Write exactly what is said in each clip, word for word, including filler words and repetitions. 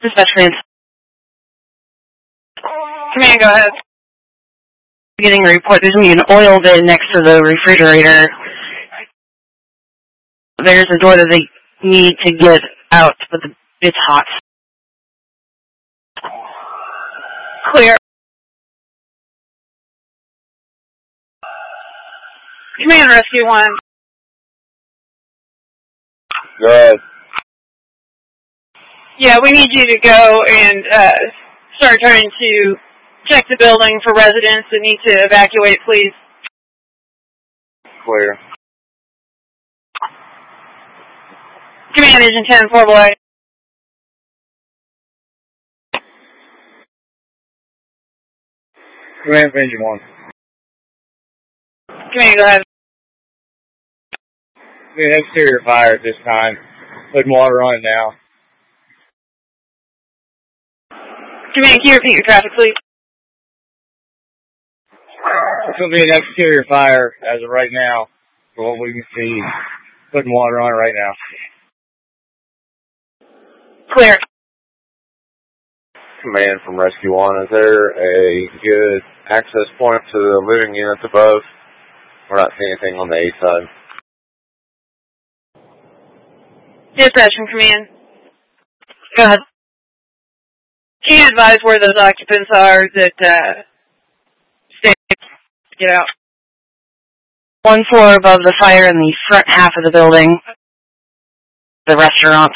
Dispatch command. Command, go ahead. Getting a report. There's going to be an oil bin next to the refrigerator. There's a door that they need to get out, but the, it's hot. Clear. Command, Rescue one. Go ahead. Yeah, we need you to go and uh, start trying to check the building for residents that need to evacuate, please. Clear. Command, Agent ten, four boy. Command, Engine one. Command, go ahead. An exterior fire at this time. Putting water on it now. Command, can you repeat your traffic, please? It's going to be an exterior fire as of right now, for what we can see. Putting water on it right now. Clear. Command from Rescue one, is there a good access point to the living units above? We're not seeing anything on the A side. Dispatch from command. Go ahead. Can you advise where those occupants are that uh, stay get out? One floor above the fire in the front half of the building. The restaurant.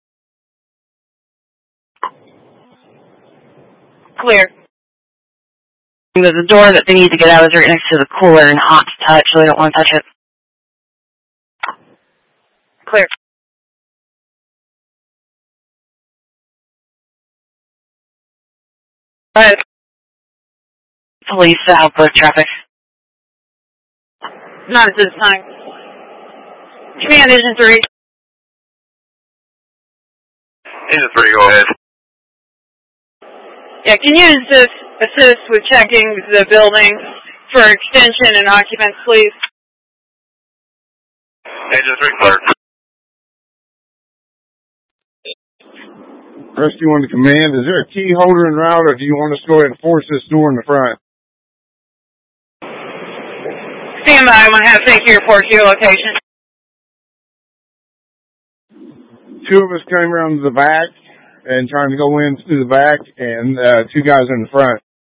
Clear. The, the door that they need to get out is right next to the cooler and hot to touch, so they don't want to touch it. Clear. Go ahead. Police to help with traffic. Not at this time. Command, Agent three. Agent three, go ahead. Yeah, can you assist, assist with checking the building for extension and occupants, please? Agent three, clear. Rescue one to command. Is there a key holder en route, or do you want us to go ahead and force this door in the front? Stand by. I'm going to have safety report to your location. Two of us came around to the back and trying to go in through the back, and uh, two guys in the front.